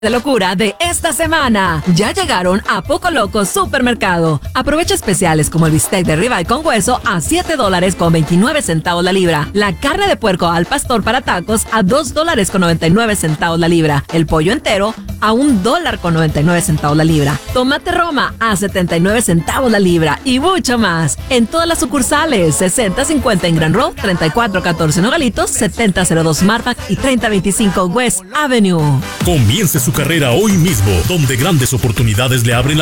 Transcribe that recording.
de locura de esta semana. Ya llegaron a Poco Loco Supermercado. Aprovecha especiales como el bistec de ribeye con hueso a $7.29 la libra. La carne de puerco al pastor para tacos a $2.99 la libra. El pollo entero a $1.99 la libra. Tomate Roma a 79 centavos la libra y mucho más. En todas las sucursales, 6050 en Grand Road, 3414 Nogalitos, 7002 Marfac y 3025 West Avenue. Comience su carrera hoy mismo, donde grandes oportunidades le abren la